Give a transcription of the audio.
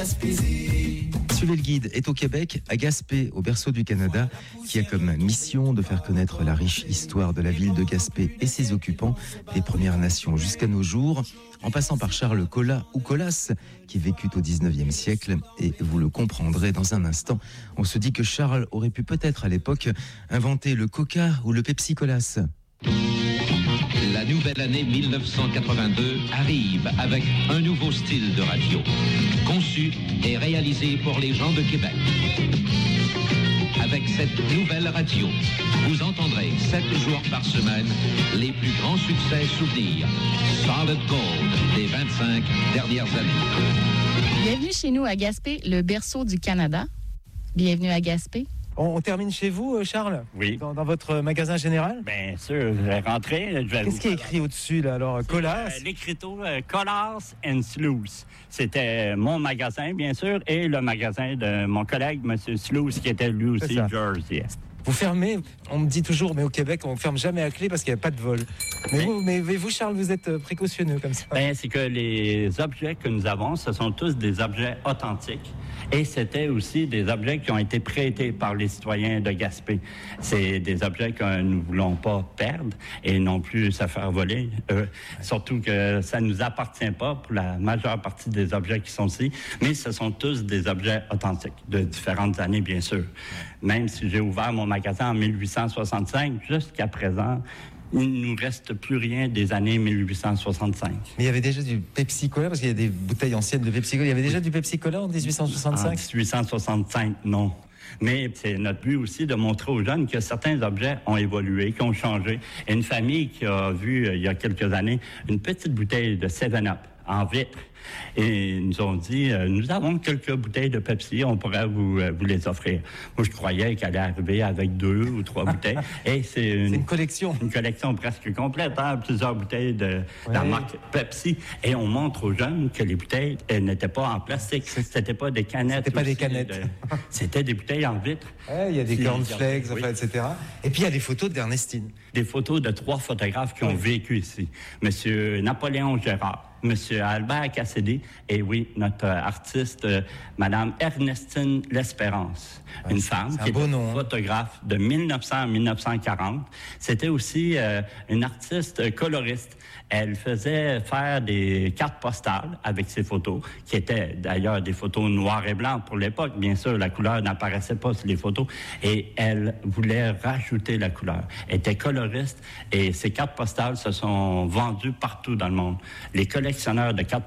Gaspésie. Suivez le guide est au Québec, à Gaspé, au berceau du Canada, qui a comme mission de faire connaître la riche histoire de la ville de Gaspé et ses occupants, des Premières Nations jusqu'à nos jours, en passant par Charles Colas ou Colas, qui vécut au 19e siècle, et vous le comprendrez dans un instant. On se dit que Charles aurait pu peut-être à l'époque inventer le Coca ou le Pepsi Colas. La nouvelle année 1982 arrive avec un nouveau style de radio, conçu et réalisé pour les gens de Québec. Avec cette nouvelle radio, vous entendrez 7 jours par semaine les plus grands succès souvenirs, Solid Gold des 25 dernières années. Bienvenue chez nous à Gaspé, le berceau du Canada. Bienvenue à Gaspé. On termine chez vous, Charles? Oui. Dans votre magasin général? Bien sûr, je vais rentrer. Qu'est-ce qui est écrit au-dessus, là, alors? Colas? L'écriteau Colas and Sluice. C'était mon magasin, bien sûr, et le magasin de mon collègue, M. Sluice, qui était lui aussi Jersey. Vous fermez, on me dit toujours, mais au Québec, on ne ferme jamais à clé parce qu'il n'y a pas de vol. Mais vous, Charles, vous êtes précautionneux comme ça. Ben, c'est que les objets que nous avons, ce sont tous des objets authentiques. Et c'était aussi des objets qui ont été prêtés par les citoyens de Gaspé. C'est des objets que nous ne voulons pas perdre et non plus se faire voler. Surtout que ça ne nous appartient pas pour la majeure partie des objets qui sont ici, mais ce sont tous des objets authentiques de différentes années, bien sûr. Même si j'ai ouvert mon magasin en 1865, jusqu'à présent, il ne nous reste plus rien des années 1865. Mais il y avait déjà du Pepsi Cola, parce qu'il y a des bouteilles anciennes de Pepsi Cola. Il y avait déjà du Pepsi Cola en 1865? En 1865, non. Mais c'est notre but aussi de montrer aux jeunes que certains objets ont évolué, qui ont changé. Et une famille qui a vu, il y a quelques années, une petite bouteille de 7-Up en vitre. Et ils nous ont dit, nous avons quelques bouteilles de Pepsi, on pourrait vous les offrir. Moi, je croyais qu'elle allait arriver avec 2 ou 3 bouteilles. Et c'est une collection. Une collection presque complète, hein? Plusieurs bouteilles de la marque Pepsi. Et on montre aux jeunes que les bouteilles n'étaient pas en plastique. C'était pas des canettes. C'était pas des canettes. C'était des bouteilles en vitre. Il y a des cornflakes, enfin, etc. Et puis, il y a des photos d'Ernestine. Des photos de 3 photographes qui ont vécu ici. Monsieur Napoléon Gérard, Monsieur Albert Cassidy et oui, notre artiste, Madame Ernestine L'Espérance, une femme qui était photographe de 1900 à 1940. C'était aussi une artiste coloriste. Elle faisait faire des cartes postales avec ses photos, qui étaient d'ailleurs des photos noires et blancs pour l'époque. Bien sûr, la couleur n'apparaissait pas sur les photos et elle voulait rajouter la couleur. Elle était coloriste et ces cartes postales se sont vendues partout dans le monde. Les collectionneurs de cartes